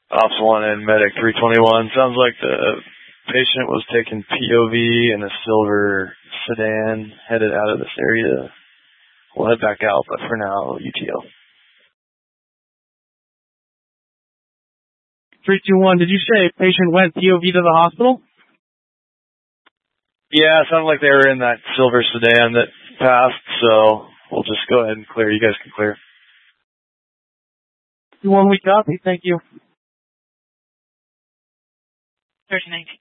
Ops 1 and Medic 321. Sounds like the patient was taking POV in a silver sedan headed out of this area. We'll head back out, but for now, UTO. 321, did you say patient went POV to the hospital? Yeah, it sounded like they were in that silver sedan that passed, so we'll just go ahead and clear. You guys can clear. 2-1, we copy. Thank you. 3019.